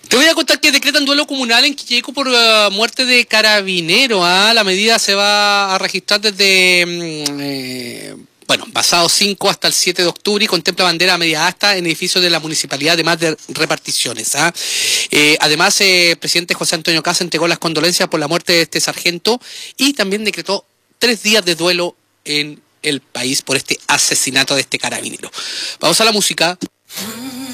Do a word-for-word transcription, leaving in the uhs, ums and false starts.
Te voy a contar que decretan duelo comunal en Quilleco por uh, muerte de carabinero. ¿Ah? La medida se va a registrar desde, mm, eh, bueno, pasado cinco hasta el siete de octubre y contempla bandera a media asta en edificios de la municipalidad, además de reparticiones. ¿Ah? Eh, además, eh, el presidente José Antonio Caz entregó las condolencias por la muerte de este sargento y también decretó tres días de duelo en el país por este asesinato de este carabinero. Vamos a la música.